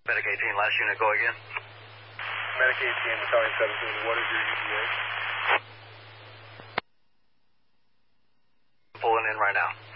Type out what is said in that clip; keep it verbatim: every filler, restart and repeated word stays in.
Medic eighteen, last unit, go again. Medic eighteen, Battalion seventeen, what is your E T A? Pulling in right now.